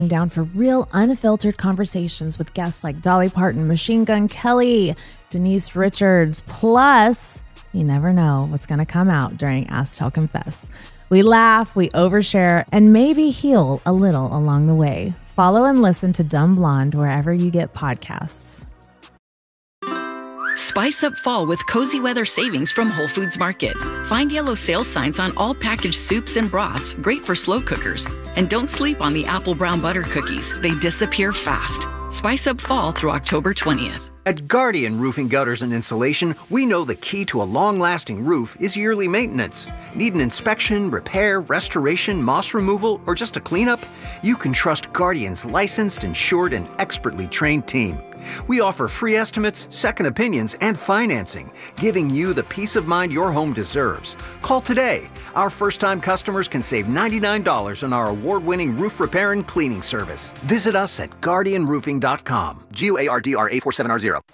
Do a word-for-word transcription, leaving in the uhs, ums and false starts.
down for real, unfiltered conversations with guests like Dolly Parton, Machine Gun Kelly, Denise Richards. Plus, you never know what's going to come out during Ask Tell Confess. We laugh, we overshare, and maybe heal a little along the way. Follow and listen to Dumb Blonde wherever you get podcasts. Spice up fall with cozy weather savings from Whole Foods Market. Find yellow sale signs on all packaged soups and broths, great for slow cookers. And don't sleep on the apple brown butter cookies. They disappear fast. Spice up fall through October twentieth. At Guardian Roofing, Gutters, and Insulation, we know the key to a long-lasting roof is yearly maintenance. Need an inspection, repair, restoration, moss removal, or just a cleanup? You can trust Guardian's licensed, insured, and expertly trained team. We offer free estimates, second opinions, and financing, giving you the peace of mind your home deserves. Call today. Our first-time customers can save ninety-nine dollars on our award-winning roof repair and cleaning service. Visit us at guardian roofing dot com. G U A R D R eight four seven R zero.